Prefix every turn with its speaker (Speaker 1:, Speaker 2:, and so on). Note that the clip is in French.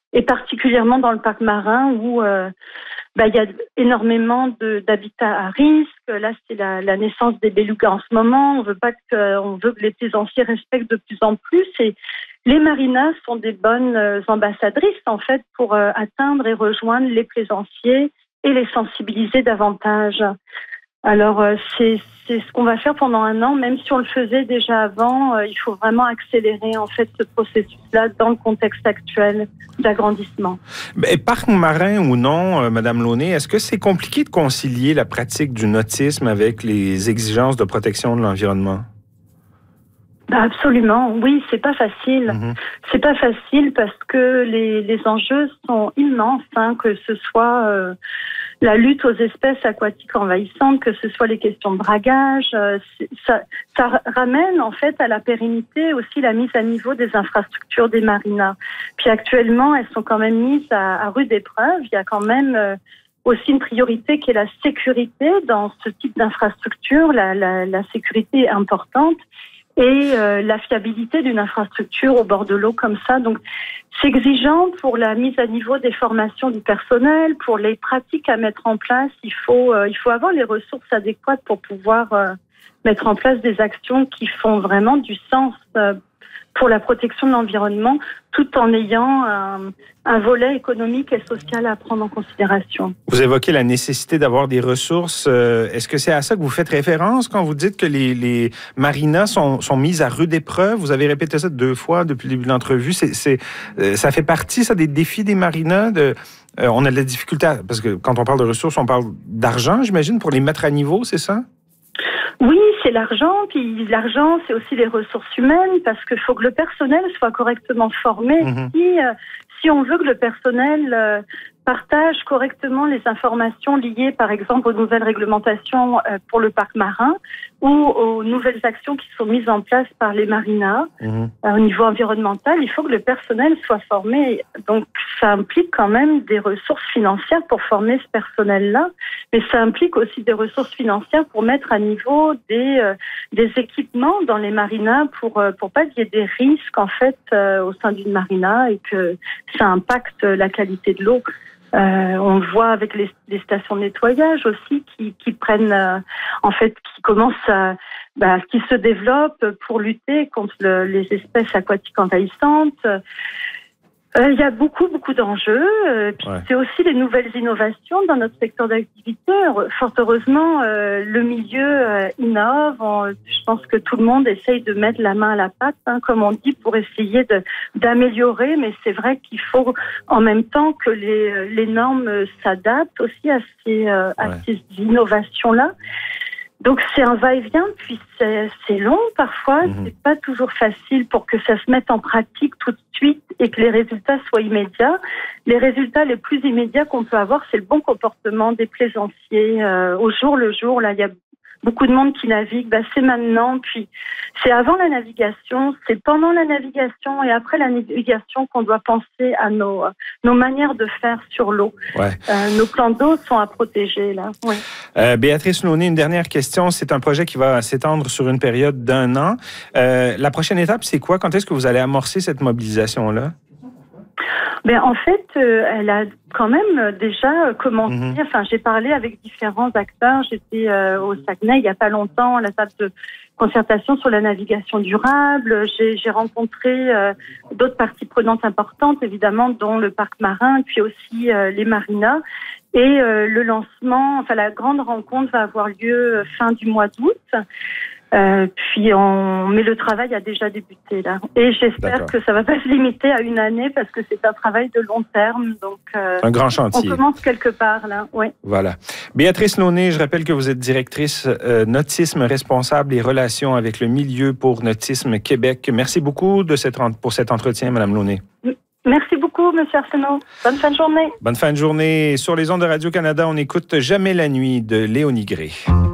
Speaker 1: et particulièrement dans le parc marin où il y a énormément d'habitats à risque. Là, c'est la naissance des belugas en ce moment. On veut que les plaisanciers respectent de plus en plus. Et les marinas sont des bonnes ambassadrices, en fait, pour atteindre et rejoindre les plaisanciers et les sensibiliser davantage. Alors, c'est ce qu'on va faire pendant 1 an, même si on le faisait déjà avant. Il faut vraiment accélérer, en fait, ce processus-là dans le contexte actuel d'agrandissement.
Speaker 2: Mais parc marin ou non, Madame Launay, est-ce que c'est compliqué de concilier la pratique du nautisme avec les exigences de protection de l'environnement?
Speaker 1: Absolument, oui, c'est pas facile.
Speaker 2: Mm-hmm.
Speaker 1: C'est pas facile parce que les enjeux sont immenses, que ce soit la lutte aux espèces aquatiques envahissantes, que ce soit les questions de dragage. Ça ramène en fait à la pérennité aussi la mise à niveau des infrastructures des marinas. Puis actuellement, elles sont quand même mises à rude épreuve. Il y a quand même aussi une priorité qui est la sécurité dans ce type d'infrastructure. La sécurité est importante. Et la fiabilité d'une infrastructure au bord de l'eau comme ça. Donc, c'est exigeant pour la mise à niveau des formations du personnel, pour les pratiques à mettre en place. Il faut avoir les ressources adéquates pour pouvoir mettre en place des actions qui font vraiment du sens pour la protection de l'environnement, tout en ayant un volet économique et social à prendre en considération.
Speaker 2: Vous évoquez la nécessité d'avoir des ressources. Est-ce que c'est à ça que vous faites référence quand vous dites que les marinas sont mises à rude épreuve? Vous avez répété ça 2 fois depuis le début de l'entrevue. Ça fait partie, ça, des défis des marinas? On a de la difficulté, parce que quand on parle de ressources, on parle d'argent, j'imagine, pour les mettre à niveau, c'est ça?
Speaker 1: Oui, c'est l'argent, puis l'argent, c'est aussi les ressources humaines, parce qu'il faut que le personnel soit correctement formé. Mm-hmm. Si on veut que le personnel partage correctement les informations liées, par exemple, aux nouvelles réglementations pour le parc marin ou aux nouvelles actions qui sont mises en place par les marinas au niveau environnemental, il faut que le personnel soit formé. Donc, ça implique quand même des ressources financières pour former ce personnel-là, mais ça implique aussi des ressources financières pour mettre à niveau des équipements dans les marinas pour pas qu'il y ait des risques, en fait, au sein d'une marina et que ça impacte la qualité de l'eau. On le voit avec les stations de nettoyage aussi qui prennent, qui commencent qui se développent pour lutter contre les espèces aquatiques envahissantes. Il y a beaucoup d'enjeux. Puis c'est aussi les nouvelles innovations dans notre secteur d'activité. Fort heureusement, le milieu innove. Je pense que tout le monde essaye de mettre la main à la pâte, comme on dit, pour essayer d'améliorer. Mais c'est vrai qu'il faut en même temps que les normes s'adaptent aussi à ces innovations-là. Donc c'est un va-et-vient, puis c'est long parfois, c'est pas toujours facile pour que ça se mette en pratique tout de suite et que les résultats soient immédiats. Les résultats les plus immédiats qu'on peut avoir, c'est le bon comportement des plaisanciers au jour le jour. Là, il y a beaucoup de monde qui navigue, c'est maintenant, puis c'est avant la navigation, c'est pendant la navigation et après la navigation qu'on doit penser à nos manières de faire sur l'eau. Ouais. Nos plans d'eau sont à protéger, là. Ouais.
Speaker 2: Béatrice Launay, une dernière question. C'est un projet qui va s'étendre sur une période d'1 an. La prochaine étape, c'est quoi? Quand est-ce que vous allez amorcer cette mobilisation-là?
Speaker 1: En fait, elle a quand même déjà commencé. J'ai parlé avec différents acteurs. J'étais au Saguenay il n'y a pas longtemps, à la table de concertation sur la navigation durable. J'ai rencontré d'autres parties prenantes importantes, évidemment, dont le parc marin, puis aussi les marinas. Et le lancement, la grande rencontre va avoir lieu fin du mois d'août. Mais le travail a déjà débuté là. Et j'espère que ça va pas se limiter à 1 année parce que c'est un travail de long terme. Donc,
Speaker 2: un grand chantier.
Speaker 1: On commence quelque part là, oui.
Speaker 2: Voilà. Béatrice Launay, je rappelle que vous êtes directrice Nautisme responsable et relations avec le milieu pour Nautisme Québec. Merci beaucoup pour cet entretien, Madame Launay.
Speaker 1: Merci beaucoup, M. Arsenault. Bonne fin de journée.
Speaker 2: Bonne fin de journée. Sur les ondes de Radio-Canada, on écoute Jamais la nuit de Léonie Gray.